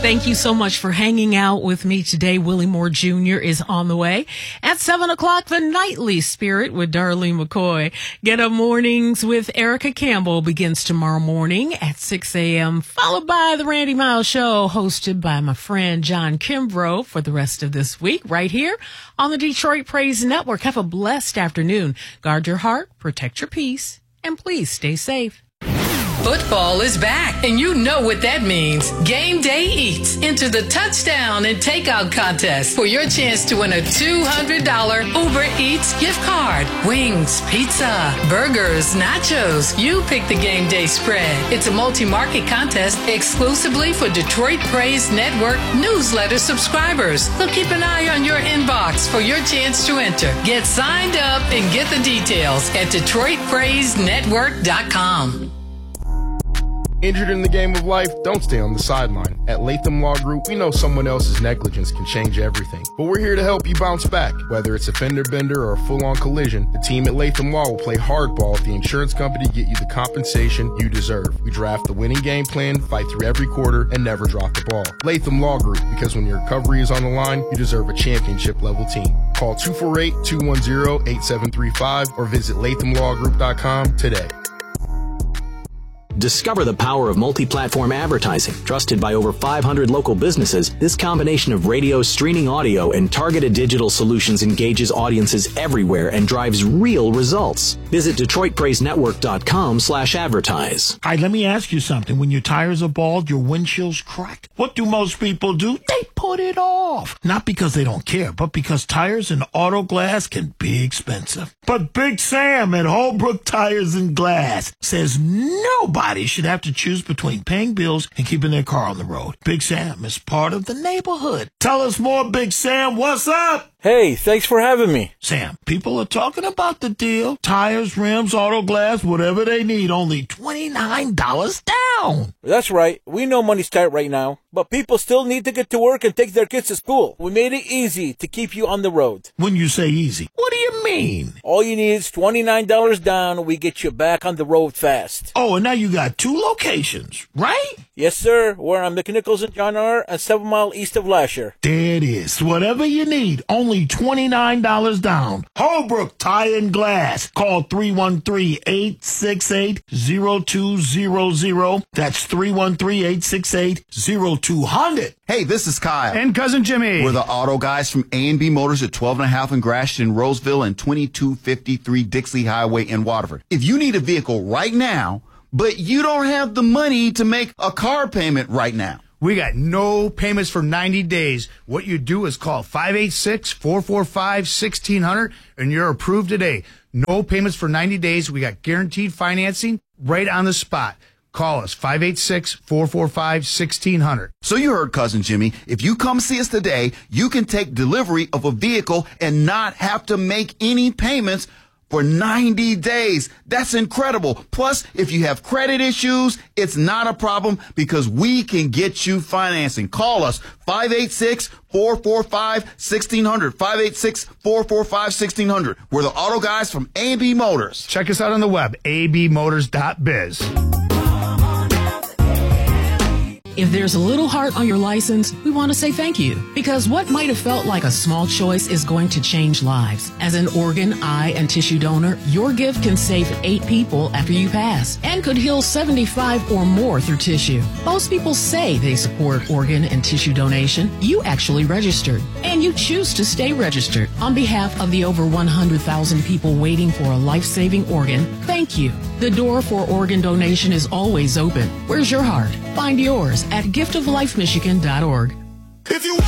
Thank you so much for hanging out with me today. Willie Moore Jr. is on the way. At 7 o'clock, The Nightly Spirit with Darlene McCoy. Get Up Mornings with Erica Campbell begins tomorrow morning at 6 a.m., followed by The Randy Miles Show, hosted by my friend John Kimbrough for the rest of this week, right here on the Detroit Praise Network. Have a blessed afternoon. Guard your heart, protect your peace, and please stay safe. Football is back, and you know what that means. Game Day Eats. Enter the touchdown and takeout contest for your chance to win a $200 Uber Eats gift card. Wings, pizza, burgers, nachos. You pick the Game Day spread. It's a multi-market contest exclusively for Detroit Praise Network newsletter subscribers. So keep an eye on your inbox for your chance to enter. Get signed up and get the details at DetroitPraiseNetwork.com. Injured in the game of life? Don't stay on the sideline. At Latham Law Group, we know someone else's negligence can change everything. But we're here to help you bounce back. Whether it's a fender bender or a full-on collision, the team at Latham Law will play hardball with the insurance company to get you the compensation you deserve. We draft the winning game plan, fight through every quarter, and never drop the ball. Latham Law Group, because when your recovery is on the line, you deserve a championship-level team. Call 248-210-8735 or visit LathamLawGroup.com today. Discover the power of multi-platform advertising. Trusted by over 500 local businesses, this combination of radio, streaming audio, and targeted digital solutions engages audiences everywhere and drives real results. Visit DetroitPraiseNetwork.com/advertise. All right, let me ask you something. When your tires are bald, your windshield's cracked, what do most people do? They put it off. Not because they don't care, but because tires and auto glass can be expensive. But Big Sam at Holbrook Tires and Glass says nobody should have to choose between paying bills and keeping their car on the road. Big Sam is part of the neighborhood. Tell us more, Big Sam. What's up? Hey, thanks for having me. Sam, people are talking about the deal. Tires, rims, auto glass, whatever they need, only $29 down. That's right. We know money's tight right now, but people still need to get to work and take their kids to school. We made it easy to keep you on the road. When you say easy, what do you mean? All you need is $29 down and we get you back on the road fast. Oh, and now you got 2 locations, right? Yes, sir. We're on McNichols and John R. and 7 Mile east of Lasher. There it is. Whatever you need, only $29 down. Holbrook Tire and Glass. Call 313-868-0200. That's 313-868-0200. Hey, this is Kyle. And Cousin Jimmy. We're the auto guys from A&B Motors at 12 and a half in Gratiot, Roseville, and 2253 Dixley Highway in Waterford. If you need a vehicle right now, but you don't have the money to make a car payment right now, we got no payments for 90 days. What you do is call 586-445-1600 and you're approved today. No payments for 90 days. We got guaranteed financing right on the spot. Call us, 586-445-1600. So you heard, Cousin Jimmy. If you come see us today, you can take delivery of a vehicle and not have to make any payments for 90 days. That's incredible. Plus, if you have credit issues, it's not a problem because we can get you financing. Call us, 586-445-1600. 586-445-1600. We're the auto guys from A&B Motors. Check us out on the web, abmotors.biz. If there's a little heart on your license, we want to say thank you, because what might have felt like a small choice is going to change lives. As an organ, eye, and tissue donor, your gift can save 8 people after you pass and could heal 75 or more through tissue. Most people say they support organ and tissue donation. You actually registered, and you choose to stay registered. On behalf of the over 100,000 people waiting for a life-saving organ, thank you. The door for organ donation is always open. Where's your heart? Find yours at giftoflifemichigan.org. If you